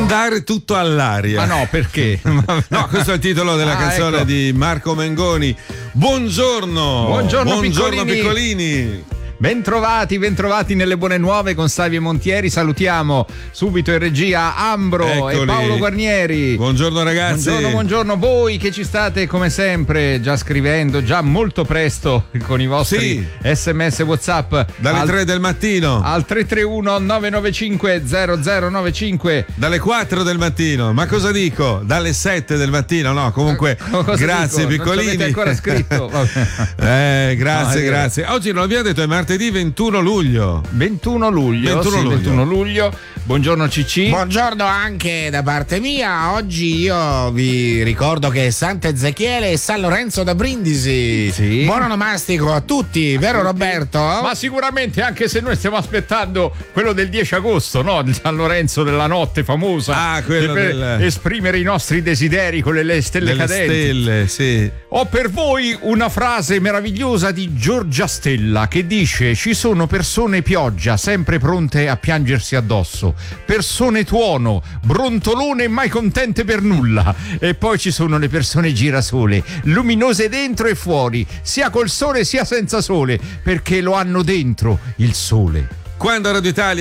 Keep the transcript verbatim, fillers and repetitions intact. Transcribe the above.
Mandare tutto all'aria. Ma no, perché? No, questo è il titolo della Ah, canzone ecco. di Marco Mengoni. Buongiorno. Buongiorno, Buongiorno piccolini. piccolini. Bentrovati, bentrovati nelle buone nuove con Savio e Montieri. Salutiamo subito in regia Ambro Eccoli. e Paolo Guarnieri. Buongiorno ragazzi. Buongiorno, buongiorno voi che ci state come sempre già scrivendo, già molto presto con i vostri Sì. sms WhatsApp Dalle al, tre del mattino. al tre tre uno nove nove cinque zero zero nove cinque. Dalle quattro del mattino. Ma cosa dico? Dalle sette del mattino. No, comunque Cosa grazie dico? Non ci piccolini. avete ancora scritto. eh, grazie, No, è grazie. Oggi non l'abbiamo detto, è martedì ventuno luglio. ventuno luglio, ventuno sì, luglio. ventuno luglio. Buongiorno Cicci. Buongiorno anche da parte mia. Oggi io vi ricordo che è Sant'Ezechiele e San Lorenzo da Brindisi. Sì. Buon onomastico a tutti, vero Roberto? Ma sicuramente, anche se noi stiamo aspettando quello del dieci agosto, no? Di San Lorenzo della notte famosa. Ah, quello per del- esprimere i nostri desideri con le, le stelle Delle cadenti. stelle, sì. Ho per voi una frase meravigliosa di Giorgia Stella che dice: ci sono persone pioggia sempre pronte a piangersi addosso, persone tuono, brontolone e mai contente per nulla, e poi ci sono le persone girasole, luminose dentro e fuori, sia col sole sia senza sole, perché lo hanno dentro il sole. Quando Radio Italia